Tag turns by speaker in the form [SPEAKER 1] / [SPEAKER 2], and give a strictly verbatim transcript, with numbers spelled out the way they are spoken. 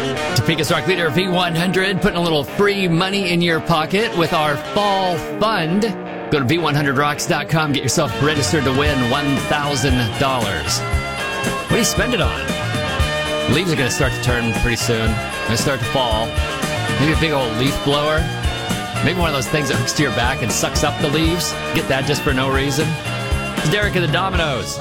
[SPEAKER 1] Topeka's Rock Leader V one hundred, putting a little free money in your pocket with our fall fund. Go to V one hundred rocks dot com, get yourself registered to win one thousand dollars. What do you spend it on? Leaves are going to start to turn pretty soon. They're going to start to fall. Maybe a big old leaf blower. Maybe one of those things that hooks to your back and sucks up the leaves. Get that just for no reason. It's Derek of the Dominoes.